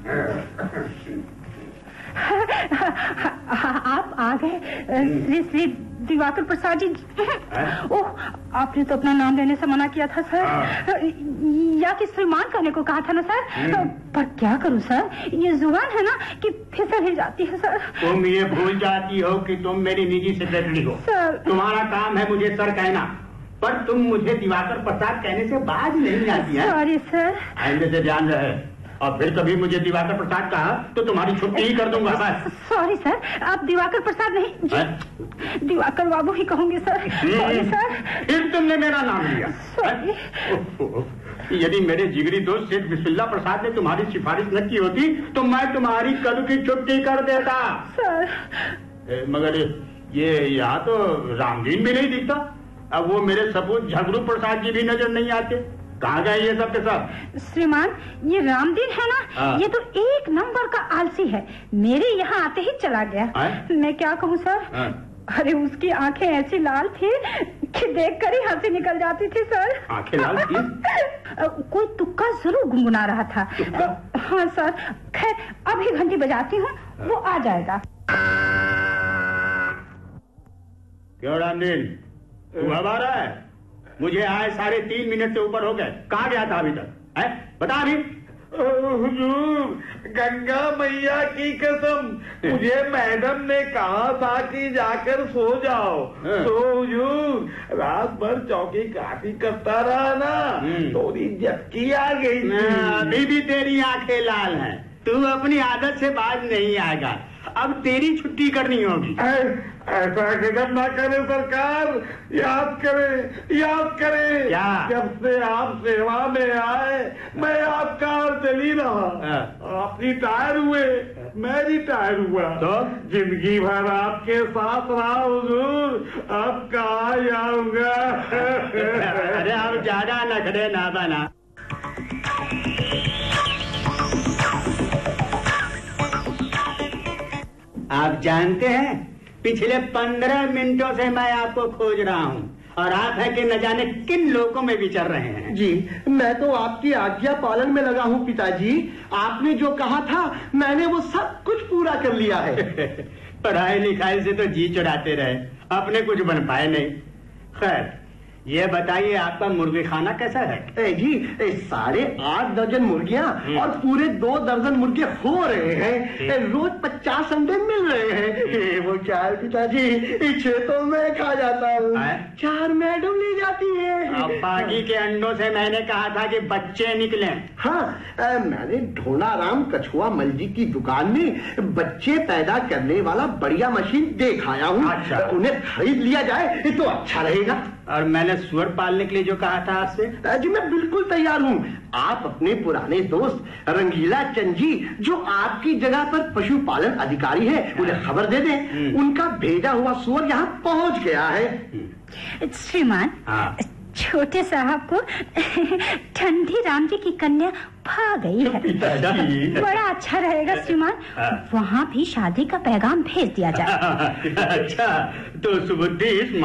आप आ गए श्री दिवाकर प्रसाद जी। ओह, आपने तो अपना नाम लेने से मना किया था सर, या कि श्रीमान कहने को कहा था ना सर। पर क्या करूं सर, ये जुबान है ना कि फिसल ही जाती है सर। तुम ये भूल जाती हो कि तुम मेरी निजी सेक्रेटरी हो सर। तुम्हारा काम है मुझे सर कहना, पर तुम मुझे दिवाकर प्रसाद कहने से बाज नहीं आती है। Sorry sir. आइंदे से ध्यान रहे, और फिर कभी मुझे दिवाकर प्रसाद कहा तो तुम्हारी छुट्टी ही कर दूंगा बस। सॉरी सर, आप दिवाकर प्रसाद नहीं जी, दिवाकर बाबू ही कहूंगी सर। Sorry sir. फिर तुमने मेरा नाम लिया। यदि मेरे जिगरी दोस्त सेठ बिस्मिल्लाह प्रसाद ने तुम्हारी सिफारिश न की होती तो मैं तुम्हारी कल की छुट्टी कर देता सर। मगर ये यहाँ तो रामदीन भी नहीं दिखता। अब वो मेरे सपूत झगड़ू प्रसाद जी भी नजर नहीं आते। कहाँ गए ये सब के सब? श्रीमान, ये रामदीन है ना, ये तो एक नंबर का आलसी है। मेरे यहाँ आते ही चला गया। मैं क्या कहूँ सर। अरे उसकी आंखें ऐसी लाल थी कि देखकर ही हंसी निकल जाती थी सर। आंखें लाल थी? कोई तुक्का जरूर गुनगुना रहा था। हाँ सर, खैर अभी घंटी बजाती हूँ, वो आ जाएगा। क्यों रामदीन, तू अब आ रहा है? मुझे आए 3.5 मिनट से ऊपर हो गए। कहाँ गया था अभी तक? है बता अभी। हुजूर, गंगा मैया की कसम, मुझे मैडम ने कहा था कि जाकर सो जाओ। तो हुजूर रात भर चौकी काफी करता रहा ना, थोड़ी झपकी आ गई। अभी भी तेरी आंखें लाल हैं, तू अपनी आदत से बाज नहीं आएगा। अब तेरी छुट्टी करनी होगी। ऐसा कदम ना करे सरकार, याद करे क्या? जब से आप सेवा में आए मैं आपका चली रहा। आप रिटायर हुए, मैं रिटायर हुआ, तो जिंदगी भर आपके साथ रहा हुजूर, अब कहाँ जाऊंगा। अरे आप ज्यादा नखरे ना बना। आप जानते हैं पिछले 15 मिनटों से मैं आपको खोज रहा हूँ और आप है कि न जाने किन लोगों में विचर रहे हैं। जी, मैं तो आपकी आज्ञा पालन में लगा हूँ पिताजी। आपने जो कहा था मैंने वो सब कुछ पूरा कर लिया है। पढ़ाई लिखाई से तो जी चढ़ाते रहे, अपने कुछ बन पाए नहीं। खैर ये बताइए आपका मुर्गी खाना कैसा है? जी 8.5 दर्जन मुर्गियां और पूरे 2 दर्जन मुर्गे हो रहे हैं। रोज 50 अंडे मिल रहे हैं। वो 4 पिताजी 6 तो मैं खा जाता हूँ, 4 मैडम ले जाती है। अब बाकी के अंडों से मैंने कहा था कि बच्चे निकले। हाँ, मैंने ढोनाराम कछुआ मलजी की दुकान में बच्चे पैदा करने वाला बढ़िया मशीन देख आया हूँ। अच्छा। उन्हें खरीद लिया जाए तो अच्छा रहेगा। और मैंने सुअर पालने के लिए जो कहा था आपसे? जी मैं बिल्कुल तैयार हूँ। आप अपने पुराने दोस्त रंगीला चंद जी जो आपकी जगह पर पशुपालन अधिकारी है, उन्हें खबर दे दें। उनका भेजा हुआ सुअर यहाँ पहुँच गया है। श्रीमान, छोटे साहब को ठंडी राम जी की कन्या भा गई है। बड़ा अच्छा रहेगा श्रीमान, वहाँ भी शादी का पैगाम भेज दिया जाए। अच्छा, तो सुबुद्धि